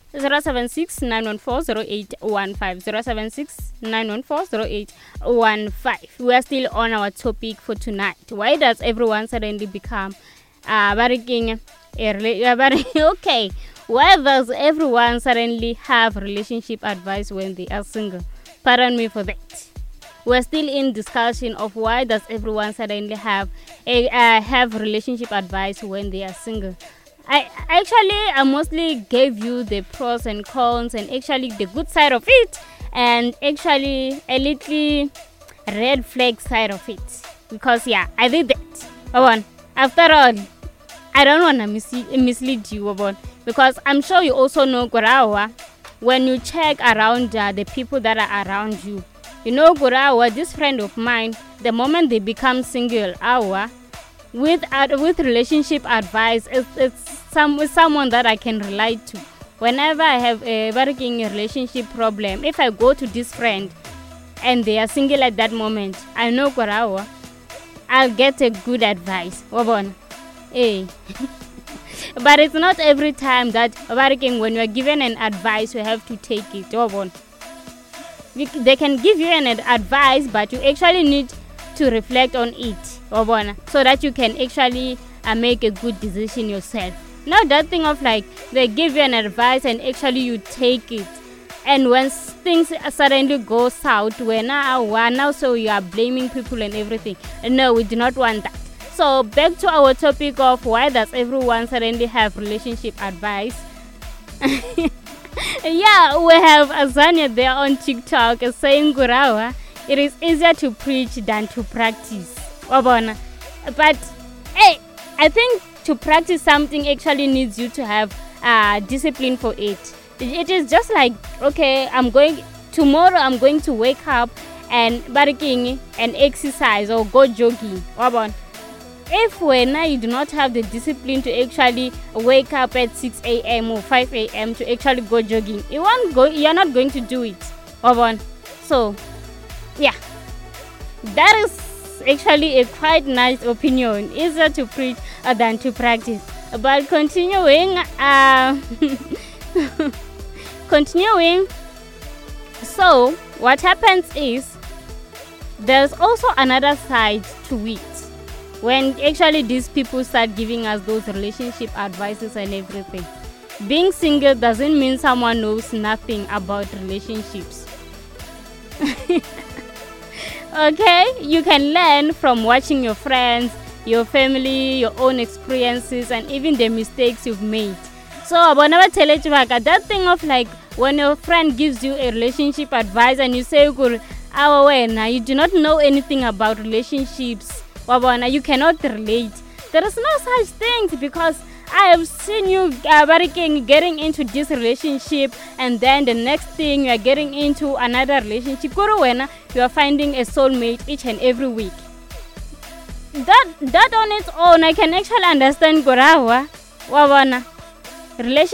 076 914 076 We are still on our topic for tonight. Why does everyone suddenly become okay? Why does everyone suddenly have relationship advice when they are single? Pardon me for that. We're still in discussion of why does everyone suddenly have relationship advice when they are single. I mostly gave you the pros and cons and actually the good side of it, and actually a little red flag side of it, because I did that. After all, I don't want to mislead you, because I'm sure you also know Gorawa. When you check around the people that are around you, you know Gorawa, this friend of mine, the moment they become single, with relationship advice, it's someone that I can relate to. Whenever I have a working relationship problem, if I go to this friend and they are single at that moment, I know Gorawa, I'll get a good advice. Hey. But it's not every time that when you are given an advice, you have to take it. They can give you an advice, but you actually need to reflect on it, so that you can actually make a good decision yourself. Not that thing of like they give you an advice and actually you take it, and when things suddenly go south, now so you are blaming people and everything. No, we do not want that. So back to our topic of why does everyone suddenly have relationship advice. We have Azania there on TikTok saying, Gurawa, it is easier to preach than to practice. But hey, I think to practice something actually needs you to have discipline for it. It is just like, okay, tomorrow I'm going to wake up and barking and exercise or go jogging. If you do not have the discipline to actually wake up at 6 a.m. or 5 a.m. to actually go jogging, you're not going to do it. So, that is actually a quite nice opinion. Easier to preach than to practice. But continuing, so what happens is there's also another side to it. When actually these people start giving us those relationship advices and everything. Being single doesn't mean someone knows nothing about relationships. Okay, you can learn from watching your friends, your family, your own experiences, and even the mistakes you've made. So, that thing of like when your friend gives you a relationship advice and you say, you do not know anything about relationships, you cannot relate. There is no such thing, because I have seen you getting into this relationship, and then the next thing you are getting into another relationship. You are finding a soulmate each and every week. That on its own, I can actually understand Gorawa. Relationship